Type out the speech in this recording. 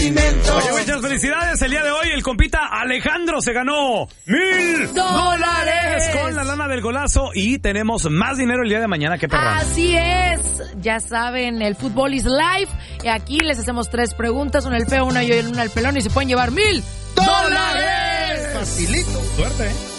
alimento. Oye, muchas felicidades. El día de hoy el compita Alejandro se ganó $1,000 con la lana del golazo y tenemos más dinero el día de mañana. ¿Qué perrón? Así es. Ya saben, el fútbol is live. Y aquí les hacemos 3 preguntas, una al feo, una yo y una al pelón y se pueden llevar $1,000. Facilito. Suerte, ¿eh?